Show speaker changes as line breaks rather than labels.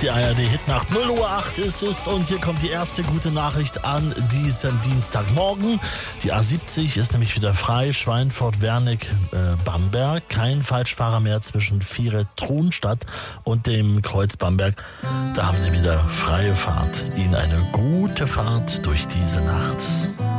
Die ARD-Hitnacht 0:08 ist es und hier kommt die erste gute Nachricht an diesem Dienstagmorgen. Die A70 ist nämlich wieder frei, Schweinfurt-Wernig, Bamberg. Kein Falschfahrer mehr zwischen Viere-Tronstadt und dem Kreuz Bamberg. Da haben Sie wieder freie Fahrt. Ihnen eine gute Fahrt durch diese Nacht.